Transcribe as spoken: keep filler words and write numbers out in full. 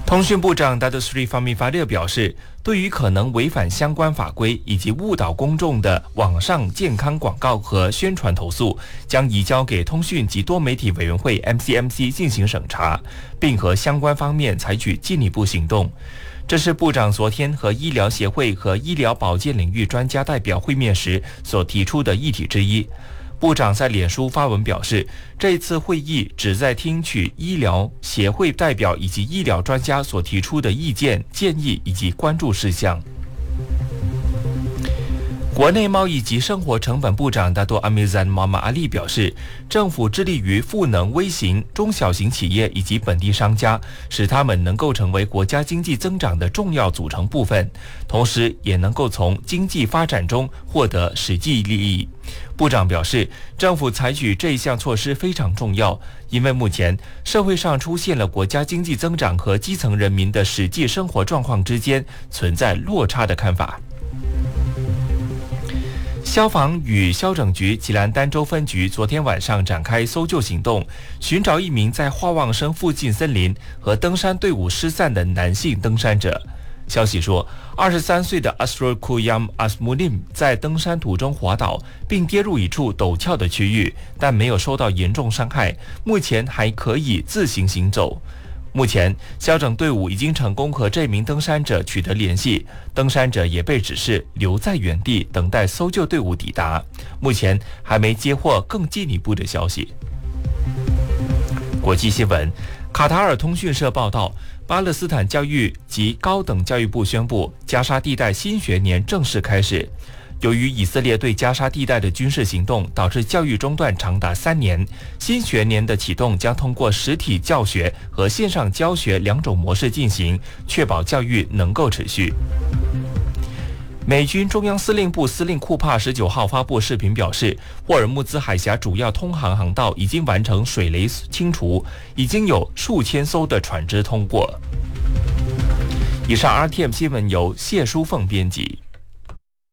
通讯部长 Datuk Seri Fahmi Fadzil 表示，对于可能违反相关法规以及误导公众的网上健康广告和宣传投诉，将移交给通讯及多媒体委员会 M C M C 进行审查，并和相关方面采取进一步行动。这是部长昨天和医疗协会和医疗保健领域专家代表会面时所提出的议题之一。部长在脸书发文表示，这次会议旨在听取医疗协会代表以及医疗专家所提出的意见、建议以及关注事项。国内贸易及生活成本部长大多阿米赞马马阿利表示，政府致力于赋能微型、中小型企业以及本地商家，使他们能够成为国家经济增长的重要组成部分，同时也能够从经济发展中获得实际利益。部长表示，政府采取这一项措施非常重要，因为目前社会上出现了国家经济增长和基层人民的实际生活状况之间存在落差的看法。消防与消整局吉兰丹州分局昨天晚上展开搜救行动，寻找一名在化旺生附近森林和登山队伍失散的男性登山者。消息说，二十三岁的 Asrul Kuyam Asmunim 在登山途中滑倒，并跌入一处陡峭的区域，但没有受到严重伤害，目前还可以自行行走。目前，消整队伍已经成功和这名登山者取得联系，登山者也被指示留在原地等待搜救队伍抵达。目前还没接获更进一步的消息。国际新闻，卡塔尔通讯社报道，巴勒斯坦教育及高等教育部宣布，加沙地带新学年正式开始。由于以色列对加沙地带的军事行动，导致教育中断长达三年，新学年的启动将通过实体教学和线上教学两种模式进行，确保教育能够持续。美军中央司令部司令库帕十九号发布视频表示，霍尔木兹海峡主要通航航道已经完成水雷清除，已经有数千艘的船只通过。以上 R T M 新闻由谢淑凤编辑。